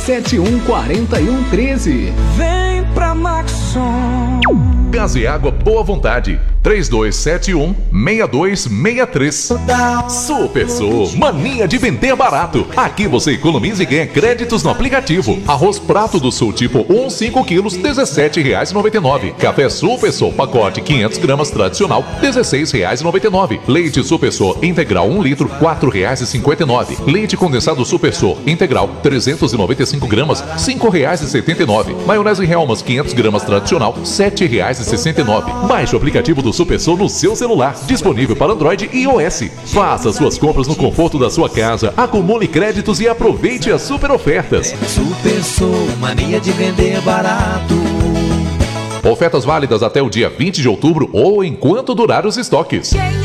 714113. Vem pra Maxon. Gás e água Boa Vontade. 3271-6263. Super Sul, mania de vender barato. Aqui você economiza e ganha créditos no aplicativo. Arroz Prato do Sul tipo 1, 5 quilos, R$17,99. Café Super Sul, pacote 500 gramas tradicional, R$16,99. Leite Super Sul integral 1 litro, R$4,59. Leite condensado Super Sul integral 395 gramas, R$5,79. Maionese Helmas 500 gramas tradicional, R$7,69. Baixe o aplicativo do Super Sul no seu celular, disponível para Android e iOS. Faça suas compras no conforto da sua casa, acumule créditos e aproveite as super ofertas. Super Sul, mania de vender barato. Ofertas válidas até o dia 20 de outubro ou enquanto durar os estoques.